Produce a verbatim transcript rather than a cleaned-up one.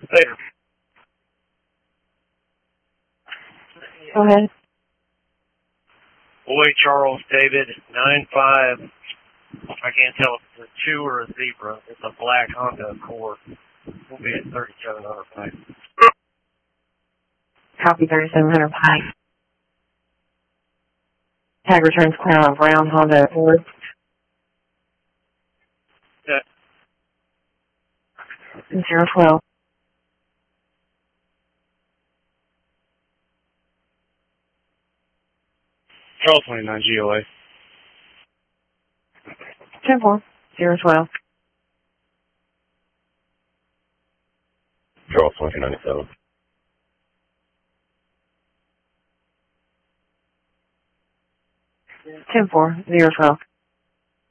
Later. Go ahead. Boy Charles David, nine five. I can't tell if it's a two or a zebra. It's a black Honda Accord. We'll be at thirty-seven hundred Pike. Copy thirty-seven hundred Pike. Tag returns Crown Brown Honda Accord. Yeah. Zero twelve. Charles twenty-nine G O A. ten four. Zero twelve. Charles twenty ninety-seven. ten four. Zero twelve.